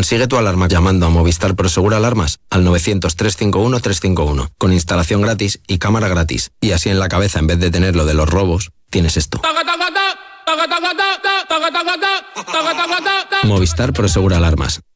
Consigue tu alarma llamando a Movistar Prosegur Alarmas al 900-351-351, con instalación gratis y cámara gratis. Y así en la cabeza, en vez de tener lo de los robos, tienes esto. Movistar Prosegur Alarmas.